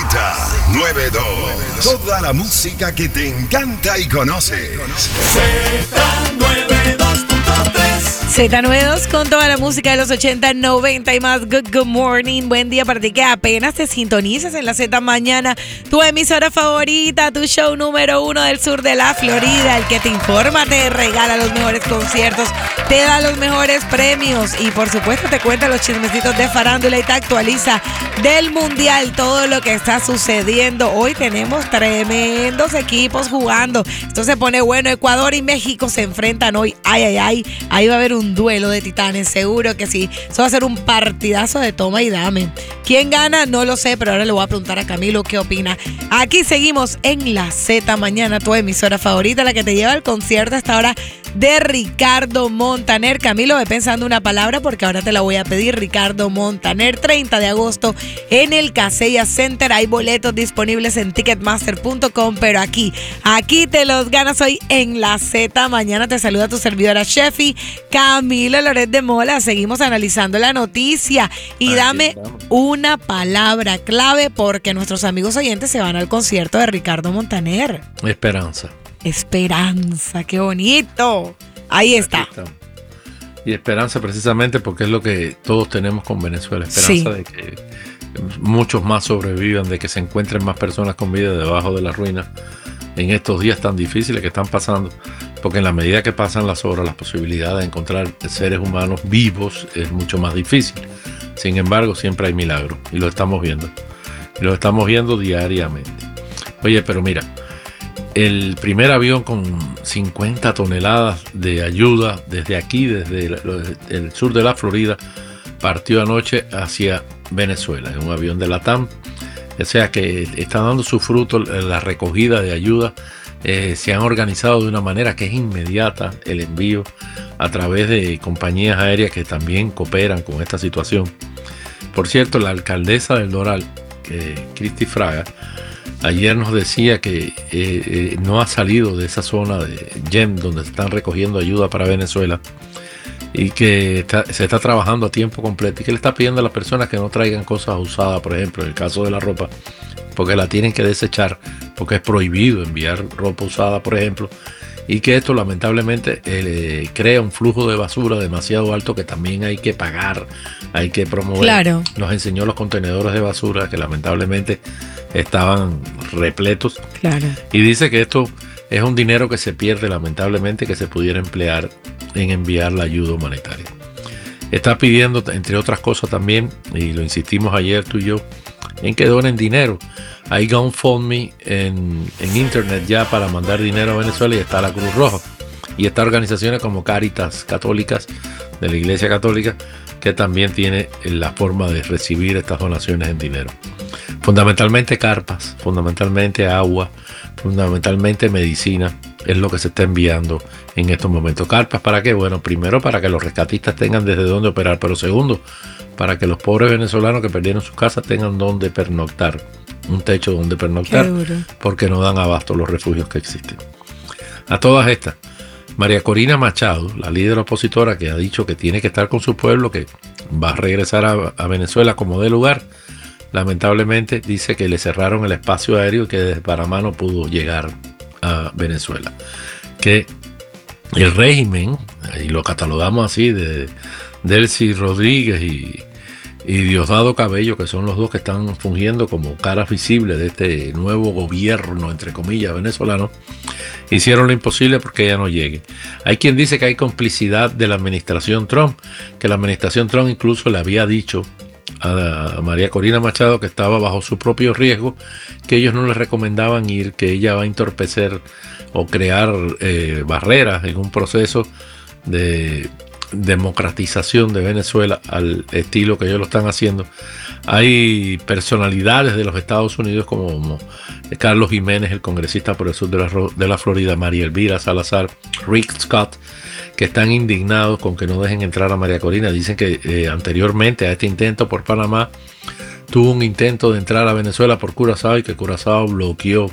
Z92. Toda la música que te encanta y conoces. Z92 con toda la música de los 80, 90 y más. Good morning, buen día para ti que apenas te sintonizas en la Z Mañana, tu emisora favorita, tu show número 1 del sur de la Florida, el que te informa, te regala los mejores conciertos, te da los mejores premios y por supuesto te cuenta los chismecitos de farándula y te actualiza del mundial, todo lo que está sucediendo. Hoy tenemos tremendos equipos jugando, esto se pone bueno. Ecuador y México se enfrentan hoy, ahí va a haber un duelo de titanes, seguro que sí. Eso va a ser un partidazo de toma y dame. ¿Quién gana? No lo sé, pero ahora le voy a preguntar a Camilo qué opina. Aquí seguimos en la Z Mañana, tu emisora favorita, la que te lleva al concierto a esta hora de Ricardo Montaner. Camilo, ve pensando una palabra porque ahora te la voy a pedir. Ricardo Montaner, 30 de agosto en el Casella Center. Hay boletos disponibles en ticketmaster.com, pero aquí te los ganas hoy en la Z Mañana. Te saluda tu servidora Chefi, Camilo Loret de Mola. Seguimos analizando la noticia y dame una palabra clave porque nuestros amigos oyentes se van al concierto de Ricardo Montaner. Esperanza, qué bonito. Ahí está. Y esperanza precisamente porque es lo que todos tenemos con Venezuela. Esperanza de que muchos más sobrevivan, de que se encuentren más personas con vida debajo de las ruinas en estos días tan difíciles que están pasando. Porque en la medida que pasan las horas, la posibilidad de encontrar seres humanos vivos es mucho más difícil. Sin embargo, siempre hay milagros y lo estamos viendo. Y lo estamos viendo diariamente. Oye, pero mira, el primer avión con 50 toneladas de ayuda desde aquí, desde el sur de la Florida, partió anoche hacia Venezuela. Es un avión de LATAM. O sea que está dando su fruto la recogida de ayuda. Se han organizado de una manera que es inmediata el envío a través de compañías aéreas que también cooperan con esta situación. Por cierto, la alcaldesa del Doral, Cristi Fraga, ayer nos decía que no ha salido de esa zona de Yem donde se están recogiendo ayuda para Venezuela y que se está trabajando a tiempo completo y que le está pidiendo a las personas que no traigan cosas usadas, por ejemplo, en el caso de la ropa, porque la tienen que desechar, porque es prohibido enviar ropa usada, por ejemplo, y que esto lamentablemente crea un flujo de basura demasiado alto que también hay que pagar, hay que promover. Claro. Nos enseñó los contenedores de basura que lamentablemente estaban repletos. Claro. Y dice que esto es un dinero que se pierde lamentablemente, que se pudiera emplear en enviar la ayuda humanitaria. Está pidiendo, entre otras cosas también, y lo insistimos ayer tú y yo, en que donen dinero. Hay GoFundMe en internet ya para mandar dinero a Venezuela y está la Cruz Roja. Y está organizaciones como Cáritas Católicas de la Iglesia Católica que también tiene la forma de recibir estas donaciones en dinero. Fundamentalmente carpas, fundamentalmente agua, fundamentalmente medicina es lo que se está enviando en estos momentos. Carpas, ¿para qué? Bueno, primero para que los rescatistas tengan desde dónde operar, pero segundo, para que los pobres venezolanos que perdieron sus casas tengan dónde pernoctar, un techo donde pernoctar, porque no dan abasto los refugios que existen. A todas estas, María Corina Machado, la líder opositora que ha dicho que tiene que estar con su pueblo, que va a regresar a Venezuela como de lugar, lamentablemente dice que le cerraron el espacio aéreo y que desde Panamá no pudo llegar a Venezuela. Que el régimen, y lo catalogamos así, de Delcy Rodríguez y Diosdado Cabello, que son los dos que están fungiendo como caras visibles de este nuevo gobierno, entre comillas, venezolano, hicieron lo imposible porque ella no llegue. Hay quien dice que hay complicidad de la administración Trump, que la administración Trump incluso le había dicho a María Corina Machado que estaba bajo su propio riesgo, que ellos no les recomendaban ir, que ella va a entorpecer o crear barreras en un proceso de democratización de Venezuela al estilo que ellos lo están haciendo. Hay personalidades de los Estados Unidos como Carlos Jiménez, el congresista por el sur de la Florida, María Elvira Salazar, Rick Scott, que están indignados con que no dejen entrar a María Corina. Dicen que anteriormente a este intento por Panamá tuvo un intento de entrar a Venezuela por Curazao y que Curazao bloqueó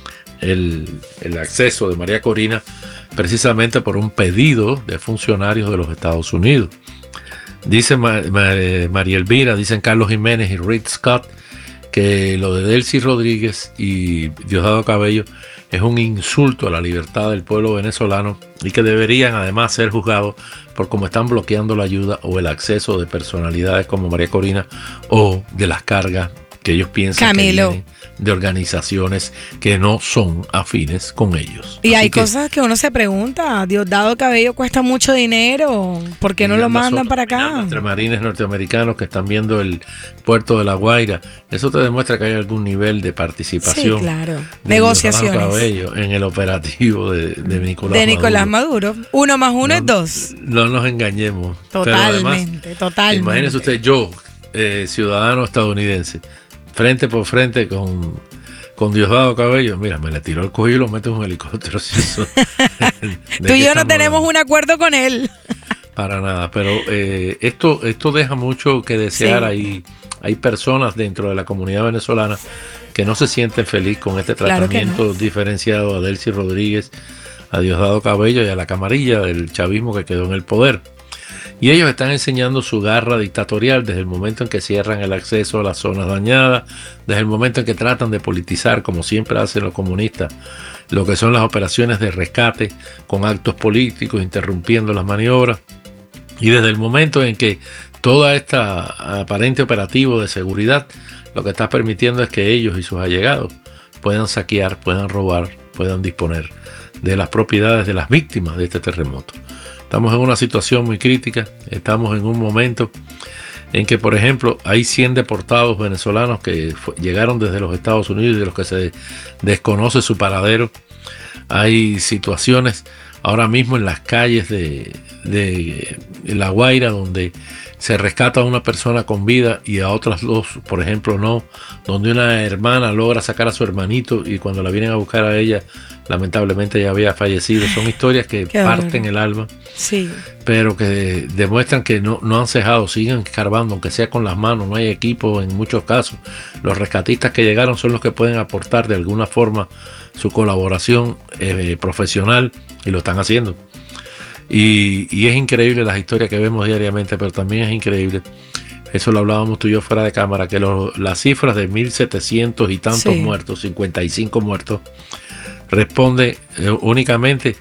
el acceso de María Corina precisamente por un pedido de funcionarios de los Estados Unidos. Dice María Elvira, dicen Carlos Jiménez y Rick Scott que lo de Delcy Rodríguez y Diosdado Cabello es un insulto a la libertad del pueblo venezolano y que deberían además ser juzgados por cómo están bloqueando la ayuda o el acceso de personalidades como María Corina o de las cargas que ellos piensan Camilo, que vienen de organizaciones que no son afines con ellos. Y Así hay cosas que uno se pregunta, Diosdado Cabello cuesta mucho dinero, ¿por qué no lo mandan para acá? Entre marines norteamericanos que están viendo el puerto de La Guaira, eso te demuestra que hay algún nivel de participación. Sí, claro. De Negociaciones. Diosdado Cabello en el operativo de Nicolás Maduro. 1 más 1 es 2. No nos engañemos. Totalmente, totalmente. Imagínese usted, yo, ciudadano estadounidense, frente por frente con Diosdado Cabello, mira, me le tiró el cuello y lo meto en un helicóptero. Tú y yo no tenemos un acuerdo con él. Para nada, pero esto deja mucho que desear. Sí. Hay personas dentro de la comunidad venezolana que no se sienten feliz con este tratamiento diferenciado a Delcy Rodríguez, a Diosdado Cabello y a la camarilla del chavismo que quedó en el poder. Y ellos están enseñando su garra dictatorial desde el momento en que cierran el acceso a las zonas dañadas, desde el momento en que tratan de politizar, como siempre hacen los comunistas, lo que son las operaciones de rescate con actos políticos, interrumpiendo las maniobras. Y desde el momento en que toda esta aparente operativo de seguridad, lo que está permitiendo es que ellos y sus allegados puedan saquear, puedan robar, puedan disponer de las propiedades de las víctimas de este terremoto. Estamos en una situación muy crítica, estamos en un momento en que, por ejemplo, hay 100 deportados venezolanos que llegaron desde los Estados Unidos y de los que se desconoce su paradero. Hay situaciones ahora mismo en las calles de La Guaira donde se rescata a una persona con vida y a otras dos, por ejemplo, no, donde una hermana logra sacar a su hermanito y cuando la vienen a buscar a ella, lamentablemente ya había fallecido. Son historias que parten el alma, sí, pero que demuestran que no han cejado, siguen escarbando, aunque sea con las manos, no hay equipo en muchos casos. Los rescatistas que llegaron son los que pueden aportar de alguna forma su colaboración profesional y lo están haciendo. Y es increíble las historias que vemos diariamente, pero también es increíble, eso lo hablábamos tú y yo fuera de cámara, que las cifras de 1.700 y tantos muertos, 55 muertos, responde únicamente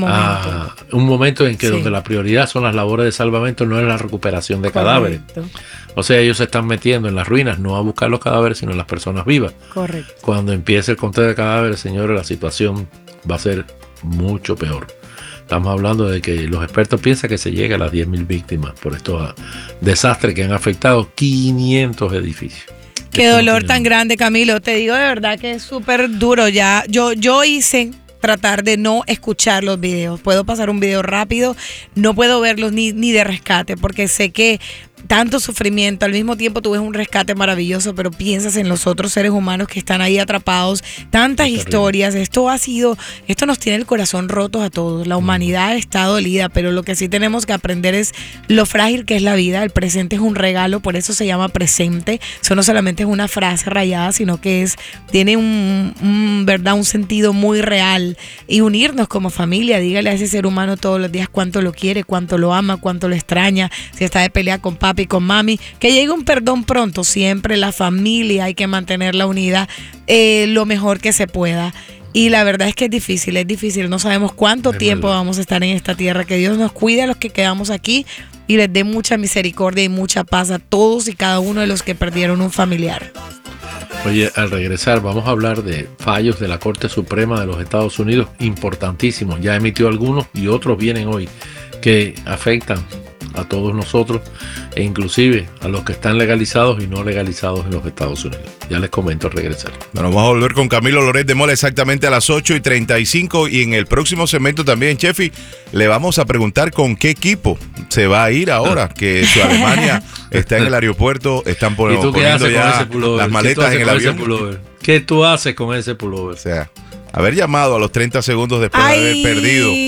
a un momento en que donde la prioridad son las labores de salvamento, no es la recuperación de cadáveres. O sea, ellos se están metiendo en las ruinas, no a buscar los cadáveres, sino en las personas vivas. Correcto. Cuando empiece el conteo de cadáveres, señores, la situación va a ser mucho peor. Estamos hablando de que los expertos piensan que se llega a las 10.000 víctimas por estos desastres que han afectado 500 edificios. Qué dolor tan grande, Camilo. Te digo de verdad que es súper duro. Ya, yo hice tratar de no escuchar los videos. Puedo pasar un video rápido, no puedo verlos ni de rescate, porque sé que tanto sufrimiento, al mismo tiempo tú ves un rescate maravilloso, pero piensas en los otros seres humanos que están ahí atrapados, tantas historias, esto nos tiene el corazón roto a todos, la humanidad está dolida, pero lo que sí tenemos que aprender es lo frágil que es la vida, el presente es un regalo, por eso se llama presente, eso no solamente es una frase rayada, sino que tiene un sentido muy real, y unirnos como familia, dígale a ese ser humano todos los días cuánto lo quiere, cuánto lo ama, cuánto lo extraña, si está de pelea con papi, con mami, que llegue un perdón pronto. Siempre la familia hay que mantenerla unida lo mejor que se pueda. Y la verdad es que es difícil. No sabemos cuánto tiempo vamos a estar en esta tierra. Que Dios nos cuide a los que quedamos aquí y les dé mucha misericordia y mucha paz a todos y cada uno de los que perdieron un familiar. Oye, al regresar vamos a hablar de fallos de la Corte Suprema de los Estados Unidos importantísimos. Ya emitió algunos y otros vienen hoy que afectan a todos nosotros e inclusive a los que están legalizados y no legalizados en los Estados Unidos. Ya les comento al regresar. Bueno, vamos a volver con Camilo Loret de Mola exactamente a las 8:35 y en el próximo segmento también, Chefi, le vamos a preguntar con qué equipo se va a ir ahora que su Alemania está en el aeropuerto, están poniendo ya las maletas en el avión. ¿Qué tú haces con ese pullover? O sea, haber llamado a los 30 segundos después de haber perdido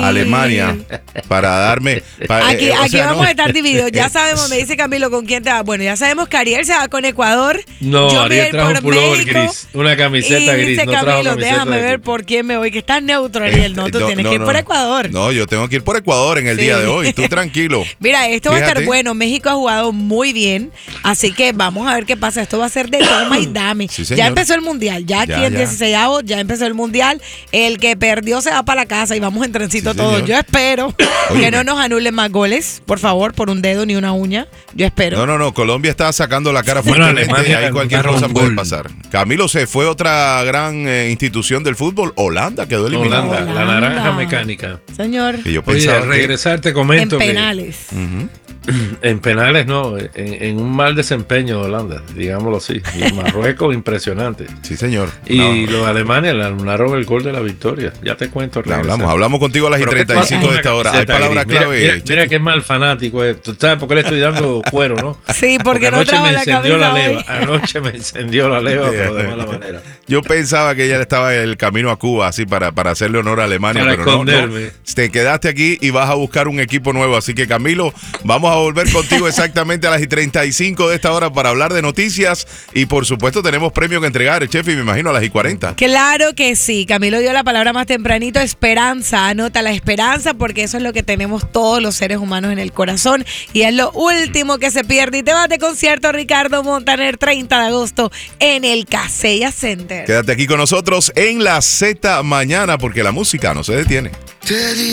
Alemania para darme... Aquí vamos a estar divididos. Ya sabemos, me dice Camilo, ¿con quién te va? Bueno, ya sabemos que Ariel se va con Ecuador. No, Yo Ariel trajo un pullover México, gris, una camiseta y gris. dice No trajo Camilo, camiseta déjame de ver equipo. por quién me voy, que estás neutro, Ariel. No, tú tienes que ir por Ecuador. No, yo tengo que ir por Ecuador en el día de hoy. Tú tranquilo. Mira, esto va a estar Fíjate. bueno. México ha jugado muy bien, así que vamos a ver qué pasa. Esto va a ser de toma y dame. Sí, señor. Ya empezó el mundial, ya aquí en 16avo ya empezó el mundial. El que perdió se va para la casa y vamos en trencito Sí, todos. señor. Yo espero que no nos anulen más goles, por favor, por un dedo ni una uña. Yo espero. No. Colombia está sacando la cara Bueno, fuertemente y Alemania ahí cualquier ganaron cosa un puede gol. pasar. Camilo, se fue otra gran institución del fútbol. Holanda quedó eliminada. Holanda, la naranja mecánica. Señor, Y yo Oye, pensaba al regresar te comento en penales. en penales no, en un mal desempeño de Holanda, digámoslo así. Y Marruecos impresionante. Sí, señor. Y los alemanes le anularon el gol de la victoria. Ya te cuento. al regresar. Hablamos contigo a las y Pero ¿qué 35 pasa de esta con hora. una Hay palabras camiseta clave. gris? Mira qué mal fanático es. ¿Tú sabes por qué le estoy dando cuero, no? Sí, porque no anoche trajo me la encendió la camisa leva. hoy. Anoche me encendió la leva, pero de mala manera. Yo pensaba que ella estaba en el camino a Cuba, así para hacerle honor a Alemania, Para pero no. esconderme. Te quedaste aquí y vas a buscar un equipo nuevo. Así que, Camilo, vamos a volver contigo exactamente a las y 35 de esta hora para hablar de noticias. Y por supuesto, tenemos premio que entregar, chef, y me imagino a las y 40. Claro que sí. Camilo dio la palabra más tempranito, esperanza. Anota la esperanza porque eso es lo que tenemos todos los seres humanos en el corazón y es lo último que se pierde. Y te vas de concierto Ricardo Montaner 30 de agosto en el Casella Center. Quédate aquí con nosotros en la Z Mañana porque la música no se detiene.